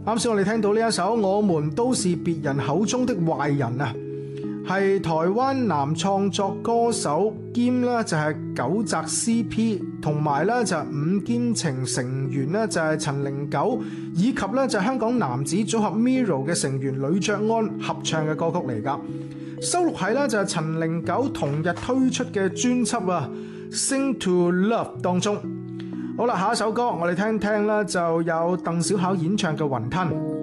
啱先我哋聽到呢一首《我們都是別人口中的壞人》啊，係台灣男創作歌手兼咧就係九澤 CP， 同埋咧就係五堅情成員咧就係陳零九，以及咧就係香港男子組合 Mirror 嘅成員呂爵安合唱嘅歌曲嚟㗎，收錄喺咧就係陳零九同日推出嘅專輯啊《Sing to Love》當中。好啦，下一首歌我哋聽聽咧就有鄧小巧演唱嘅《雲吞》。